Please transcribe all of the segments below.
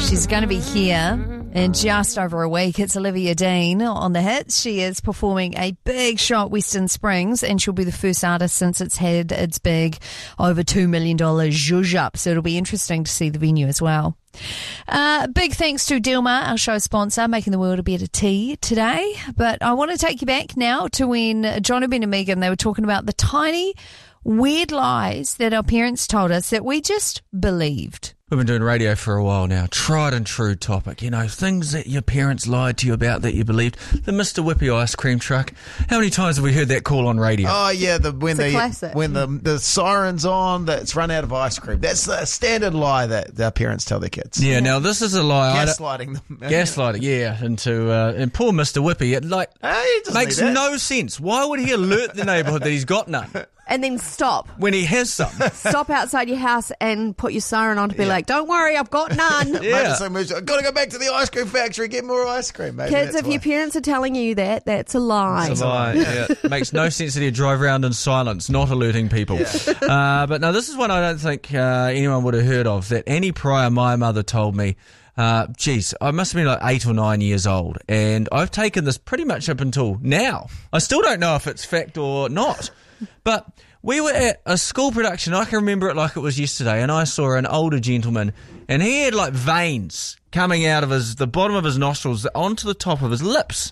She's going to be here in just over a week. It's Olivia Dean on the hits. She is performing a big show at Western Springs, and she'll be the first artist since it's had its big over $2 million zhuzh up. So it'll be interesting to see the venue as well. Big thanks to Dilmah, our show sponsor, making the world a better tea today. But I want to take you back now to when John, Ben and Megan, they were talking about the tiny, weird lies that our parents told us that we just believed. We've been doing radio for a while now. Tried and true topic. You know, things that your parents lied to you about that you believed. The Mr. Whippy ice cream truck. How many times have we heard that call on radio? Oh, yeah. When the siren's on, that's run out of ice cream. That's the standard lie that our parents tell their kids. Yeah, now this is a lie. Gaslighting them. Gaslighting, yeah. And poor Mr. Whippy, it makes no sense. Why would he alert the neighbourhood that he's got none? And then stop. When he has some. Stop outside your house and put your siren on to be like, don't worry, I've got none. Yeah. I've got to go back to the ice cream factory, get more ice cream. Maybe kids, if your parents are telling you that, that's a lie. It's a lie, yeah. Makes no sense that you drive around in silence, not alerting people. Yeah. But no, this is one I don't think anyone would have heard of, that Annie Pryor, my mother, told me. I must have been like 8 or 9 years old, and I've taken this pretty much up until now. I still don't know if it's fact or not. But we were at a school production, I can remember it like it was yesterday, and I saw an older gentleman, and he had like veins coming out of the bottom of his nostrils onto the top of his lips.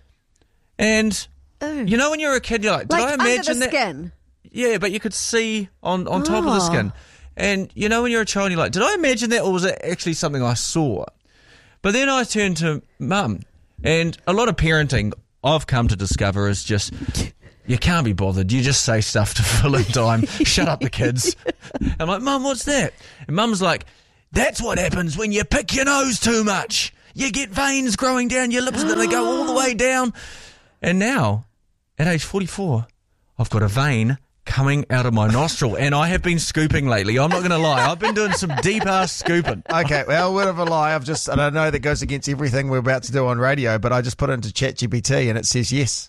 And, you know when you're a kid, you're like, did I imagine under the skin? Yeah, but you could see on top of the skin. And you know when you're a child, you're like, did I imagine that, or was it actually something I saw? But then I turned to Mum, and a lot of parenting I've come to discover is just... You can't be bothered. You just say stuff to fill in time. Shut up the kids. I'm like, Mum, what's that? And Mum's like, that's what happens when you pick your nose too much. You get veins growing down your lips and they go all the way down. And now, at age 44, I've got a vein coming out of my nostril, and I have been scooping lately. I'm not going to lie. I've been doing some deep-ass scooping. Okay, well, word of a lie. And I know that goes against everything we're about to do on radio, but I just put it into ChatGPT and it says yes.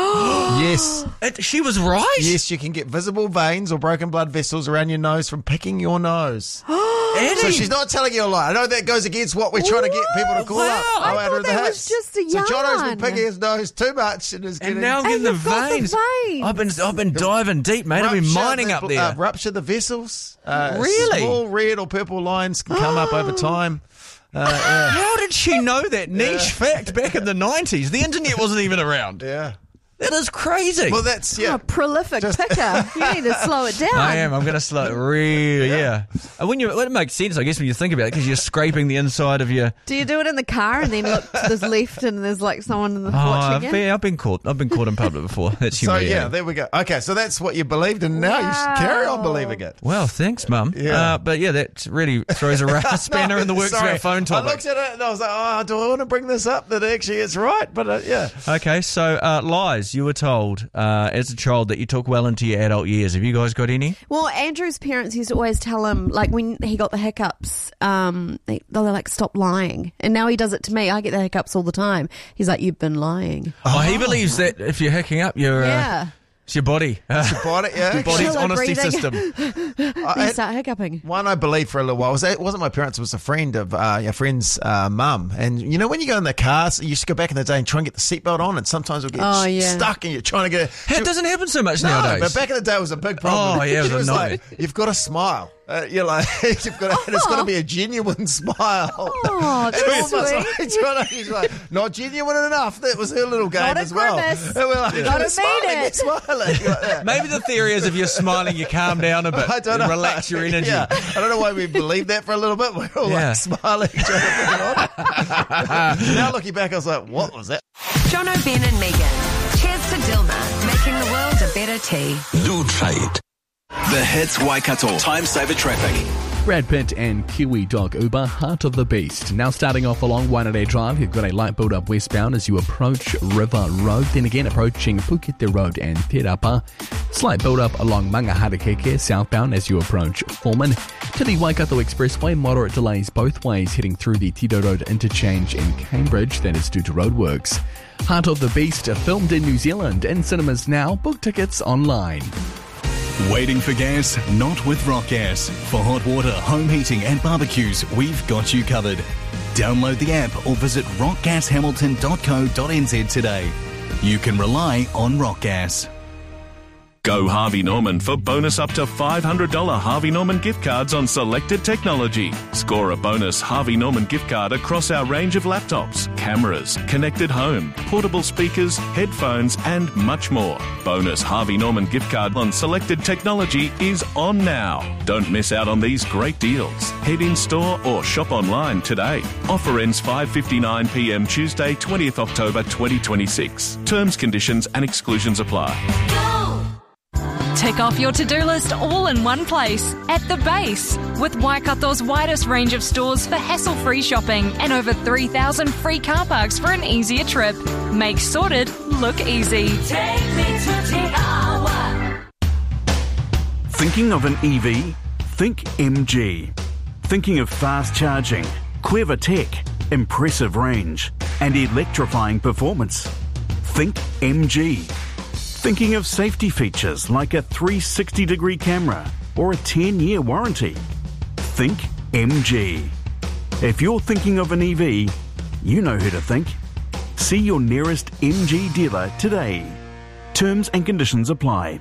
Yes. She was right? Yes, you can get visible veins or broken blood vessels around your nose from picking your nose. Eddie. So she's not telling you a lie. I know that goes against what we're trying to get people to call up. I thought that was just a yarn. So Jono's been picking his nose too much and is getting... And now I'm getting the veins. I've been diving deep, mate. I've been mining up there. Rupture the vessels. Really? Small red or purple lines can come up over time. How did she know that niche fact back in the 90s? The internet wasn't even around. Yeah. That is crazy. Well, that's, a prolific picker. You need to slow it down. I am. I'm going to slow it real, yeah. And it makes sense, I guess, when you think about it, because you're scraping the inside of your... Do you do it in the car and then look to the left and there's like someone in the watching you? I've been caught in public before. That's humiliating. So, there we go. Okay, so that's what you believed, and now you should carry on believing it. Well, thanks, Mum. Yeah. But, yeah, that really throws a spanner in the works of our phone topic. I looked at it and I was like, do I want to bring this up that actually it's right? But, yeah. Okay, so lies. You were told... as a child that you took well into your adult years. Have you guys got any? Well, Andrew's parents used to always tell him, like when he got the hiccups, they're like, stop lying. And now he does it to me. I get the hiccups all the time. He's like, you've been lying. Oh, he believes that if you're hicking up, you're... It's your body. It's your body, yeah. Your body's honesty system. You start hiccuping. One I believed for a little while. It wasn't my parents. It was a friend of your friend's mum. And you know when you go in the car, you used to go back in the day and try and get the seatbelt on, and sometimes it'll get stuck and you're trying to get... It doesn't happen so much nowadays. But back in the day it was a big problem. Oh, yeah, it was a nightmare. Like, you've got to smile. You're like, it's got to be a genuine smile. Oh, that's sweet. He's like, not genuine enough. That was her little game not as well. Like, you gotta mean it. Smiling. Maybe the theory is if you're smiling, you calm down a bit. I don't know. Relax your energy. Yeah. I don't know why we believed that for a little bit. We're all like smiling. Now looking back, I was like, what was that? Jono, Ben and Megan. Cheers to Dilmah, making the world a better tea. Do try it. The Hits Waikato Time Saver Traffic. Brad Pitt and Kiwi Dog Uber, Heart of the Beast. Now starting off along Waitanere Drive, you've got a light build-up westbound as you approach River Road. Then again approaching Pukete Road and Te Rapa. Slight build-up along Mangaharakeke southbound as you approach Foreman. To the Waikato Expressway, moderate delays both ways heading through the Tito Road interchange in Cambridge. That is due to roadworks. Heart of the Beast, filmed in New Zealand, in cinemas now. Book tickets online. Waiting for gas? Not with Rock Gas. For hot water, home heating and barbecues, we've got you covered. Download the app or visit rockgashamilton.co.nz today. You can rely on Rock Gas. Go Harvey Norman for bonus up to $500 Harvey Norman gift cards on selected technology. Score a bonus Harvey Norman gift card across our range of laptops, cameras, connected home, portable speakers, headphones and much more. Bonus Harvey Norman gift card on selected technology is on now. Don't miss out on these great deals. Head in store or shop online today. Offer ends 5:59pm Tuesday 20th October 2026. Terms, conditions and exclusions apply. Tick off your to-do list all in one place, at The Base, with Waikato's widest range of stores for hassle-free shopping and over 3,000 free car parks for an easier trip. Make sorted look easy. Take me to the hour. Thinking of an EV? Think MG. Thinking of fast charging, clever tech, impressive range, and electrifying performance? Think MG. Thinking of safety features like a 360-degree camera or a 10-year warranty? Think MG. If you're thinking of an EV, you know who to think. See your nearest MG dealer today. Terms and conditions apply.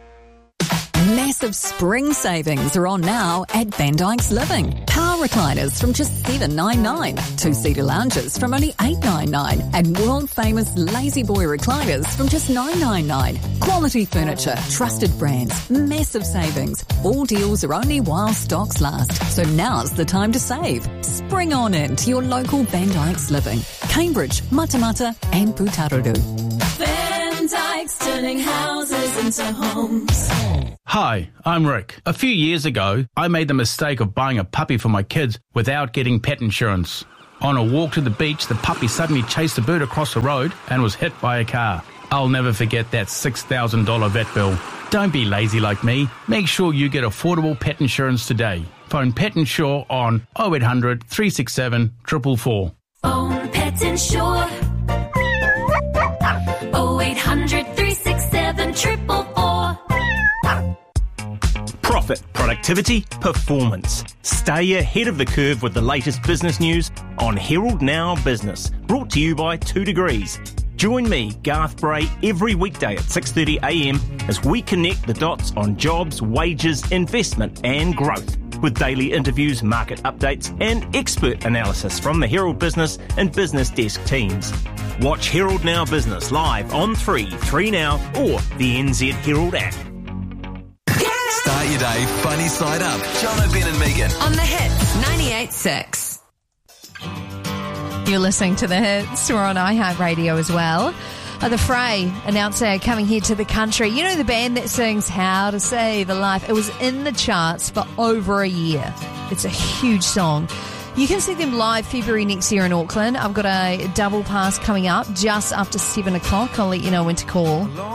Massive spring savings are on now at Van Dyke's Living. Car recliners from just $7.99, two-seater lounges from only $8.99, and world-famous Lazy Boy recliners from just $9.99. Quality furniture, trusted brands, massive savings. All deals are only while stocks last, so now's the time to save. Spring on in to your local Van Dyke's Living. Cambridge, Matamata and Putaruru. Van Dyke's, turning houses into homes. Hi, I'm Rick. A few years ago, I made the mistake of buying a puppy for my kids without getting pet insurance. On a walk to the beach, the puppy suddenly chased a bird across the road and was hit by a car. I'll never forget that $6,000 vet bill. Don't be lazy like me. Make sure you get affordable pet insurance today. Phone Pet Insure on 0800 367 444. Phone Pet Insure 0800 367 444. Profit, productivity, performance. Stay ahead of the curve with the latest business news on Herald Now Business, brought to you by 2 Degrees. Join me, Garth Bray, every weekday at 6:30am as we connect the dots on jobs, wages, investment and growth, with daily interviews, market updates and expert analysis from the Herald Business and Business Desk teams. Watch Herald Now Business live on 3 Now or the NZ Herald app. Start your day funny side up. Jono, Ben and Megan. On the Hits 98.6. You're listening to the Hits. We're on iHeartRadio as well. The Fray announced they're coming here to the country. You know the band that sings How to Save a Life? It was in the charts for over a year. It's a huge song. You can see them live February next year in Auckland. I've got a double pass coming up just after 7 o'clock. I'll let you know when to call.